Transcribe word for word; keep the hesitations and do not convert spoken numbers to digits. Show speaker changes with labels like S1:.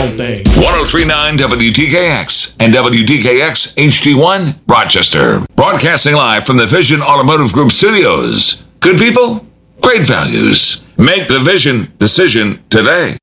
S1: own thing.
S2: ten thirty-nine W T K X and W T K X H D one, Rochester. Broadcasting live from the Vision Automotive Group studios. Good people, great values. Make the Vision decision today.